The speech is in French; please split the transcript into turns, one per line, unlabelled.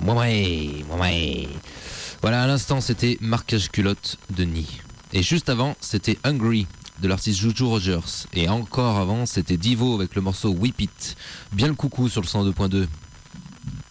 Ouais. Voilà, à l'instant, c'était Marquage Culotte de Nid. Et juste avant, c'était Hungry de l'artiste Juju Rogers. Et encore avant, c'était Divo avec le morceau Whip It. Bien le coucou sur le 102.2.